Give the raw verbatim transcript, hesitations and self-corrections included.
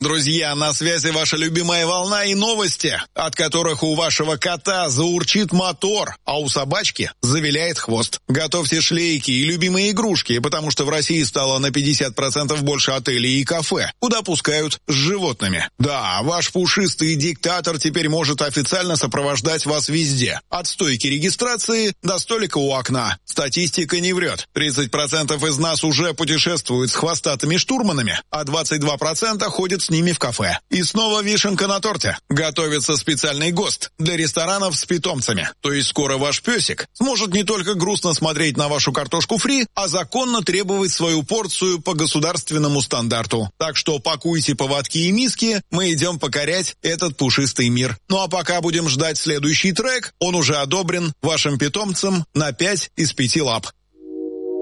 Друзья, на связи ваша любимая волна и новости, от которых у вашего кота заурчит мотор, а у собачки завиляет хвост. Готовьте шлейки и любимые игрушки, потому что в России стало на пятьдесят процентов больше отелей и кафе, куда пускают с животными. Да, ваш пушистый диктатор теперь может официально сопровождать вас везде, от стойки регистрации до столика у окна. Статистика не врет. тридцать процентов из нас уже путешествуют с хвостатыми штурманами, а двадцать два процента ходят с ними в кафе. И снова вишенка на торте. Готовится специальный ГОСТ для ресторанов с питомцами. То есть скоро ваш песик сможет не только грустно смотреть на вашу картошку фри, а законно требовать свою порцию по государственному стандарту. Так что пакуйте поводки и миски, мы идем покорять этот пушистый мир. Ну а пока будем ждать следующий трек, он уже одобрен вашим питомцем на пять из пяти лап.